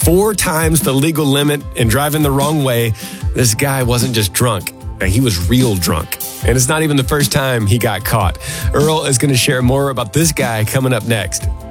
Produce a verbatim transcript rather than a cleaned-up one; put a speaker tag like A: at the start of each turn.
A: four times the legal limit and driving the wrong way. This guy wasn't just drunk. He was real drunk. And it's not even the first time he got caught. Earl is going to share more about this guy coming up next.